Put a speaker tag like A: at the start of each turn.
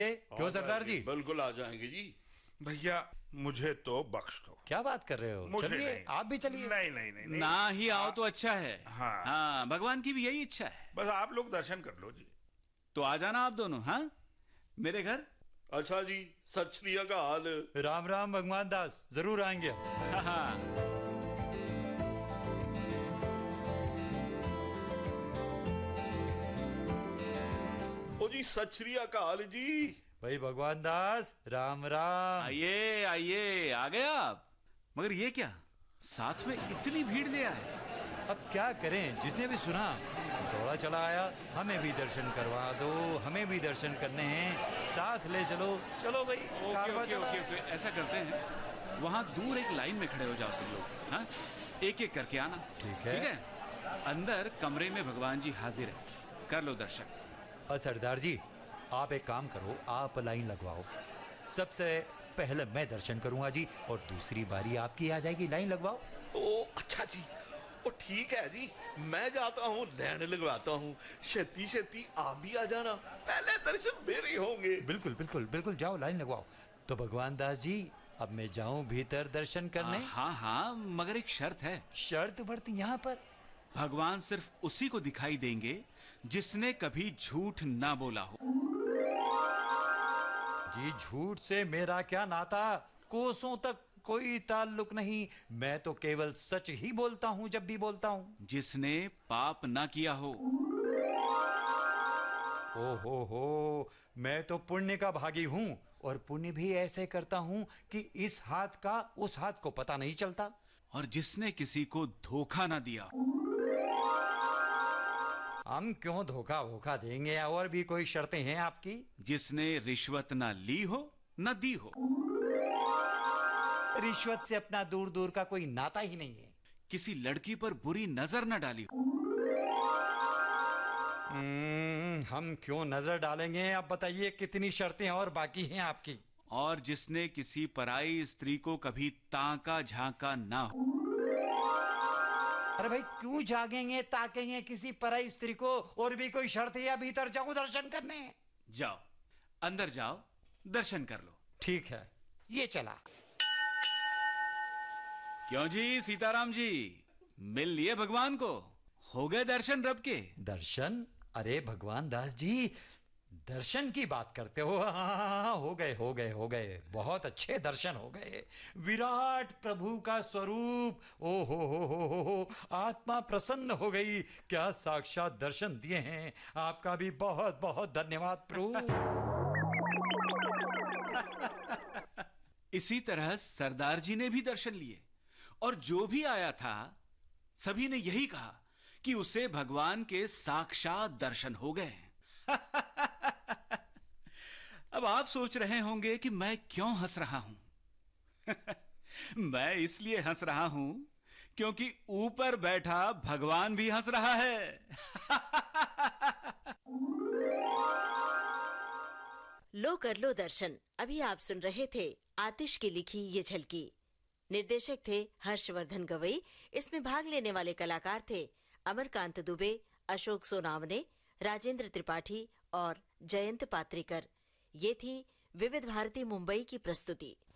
A: क्यों सरदार जी?
B: बिल्कुल आ जाएंगे जी।
C: भैया मुझे तो बख्श दो।
A: क्या बात कर रहे हो?
C: मुझे
A: चलिए
C: नहीं।
A: आप भी चलिए।
C: नहीं नहीं नहीं, नहीं।
D: ना ही आओ तो अच्छा है।
C: हाँ।
D: हाँ, भगवान की भी यही इच्छा है।
C: बस आप लोग दर्शन कर लो जी।
D: तो आ जाना आप दोनों, हाँ, मेरे घर।
B: अच्छा जी, सत श्री अकाल।
A: राम राम भगवान दास, जरूर आएंगे।
D: हाँ हाँ।
B: ओ जी, सत श्री अकाल जी।
A: भाई भगवान दास, राम राम।
D: आइए आइए, आ गए आप। मगर ये क्या, साथ में इतनी भीड़ ले आए?
A: अब क्या करें, जिसने भी सुना दौड़ा चला आया। हमें भी दर्शन करवा दो, हमें भी दर्शन करने हैं, साथ ले चलो। चलो भाई,
D: ओके
A: कारवां
D: ओके
A: चला।
D: ओके ओके, ऐसा करते हैं, वहां दूर एक लाइन में खड़े हो जाओ सब लोग, हाँ, एक एक करके आना।
A: ठीक है।
D: ठीक है। अंदर कमरे में भगवान जी हाजिर है, कर लो दर्शन।
A: और सरदार जी, आप एक काम करो, आप लाइन लगवाओ। सबसे पहले मैं दर्शन करूंगा जी, और दूसरी बारी आपकी आ जाएगी। लाइन लगवाओ।
B: ओ अच्छा जी, ओ ठीक है जी, मैं जाता हूँ, लाइन लगवाता हूँ। छेती छेती आप भी आ जाना, पहले दर्शन मेरे होंगे।
A: बिल्कुल बिल्कुल बिल्कुल, जाओ लाइन लगवाओ। तो भगवान दास जी, अब मैं जाऊं भीतर दर्शन करने?
D: हाँ हाँ, मगर एक शर्त है।
A: शर्त वर्त यहाँ पर?
D: भगवान सिर्फ उसी को दिखाई देंगे जिसने कभी झूठ ना बोला हो।
A: जी झूठ से मेरा क्या नाता, कोसों तक कोई ताल्लुक नहीं। मैं तो केवल सच ही बोलता हूँ जब भी बोलता हूँ।
D: जिसने पाप ना किया हो।
A: हो, मैं तो पुण्य का भागी हूँ, और पुण्य भी ऐसे करता हूँ कि इस हाथ का उस हाथ को पता नहीं चलता।
D: और जिसने किसी को धोखा ना दिया।
A: हम क्यों धोखा वोखा देंगे? और भी कोई शर्तें हैं आपकी?
D: जिसने रिश्वत ना ली हो ना दी हो।
A: रिश्वत से अपना दूर दूर का कोई नाता ही नहीं है।
D: किसी लड़की पर बुरी नजर न डाली हो।
A: हम क्यों नजर डालेंगे? आप बताइए कितनी शर्तें और बाकी हैं आपकी?
D: और जिसने किसी पराई स्त्री को कभी ताका झांका ना हो।
A: अरे भाई, क्यों जागेंगे ताकेंगे किसी पराई स्त्री को? और भी कोई शर्त है या भीतर जाऊं दर्शन करने?
D: जाओ, अंदर जाओ, दर्शन कर लो।
A: ठीक है, ये चला।
D: क्यों जी सीताराम जी, मिल लिए भगवान को? हो गए दर्शन रब के?
A: दर्शन? अरे भगवान दास जी, दर्शन की बात करते हो? हाँ, हो गए, बहुत अच्छे दर्शन हो गए। विराट प्रभु का स्वरूप, ओ हो, आत्मा प्रसन्न हो गई। क्या साक्षात दर्शन दिए हैं, आपका भी बहुत बहुत धन्यवाद प्रभु।
D: इसी तरह सरदार जी ने भी दर्शन लिए, और जो भी आया था सभी ने यही कहा कि उसे भगवान के साक्षात दर्शन हो गए। अब आप सोच रहे होंगे कि मैं क्यों हंस रहा हूं। मैं इसलिए हंस रहा हूं क्योंकि ऊपर बैठा भगवान भी हंस रहा है।
E: लो कर लो दर्शन। अभी आप सुन रहे थे आतिश की लिखी ये झलकी। निर्देशक थे हर्षवर्धन गवई। इसमें भाग लेने वाले कलाकार थे अमरकांत दुबे, अशोक सोनावने, राजेंद्र त्रिपाठी और जयंत पात्रिकर। ये थी विविध भारती मुंबई की प्रस्तुति।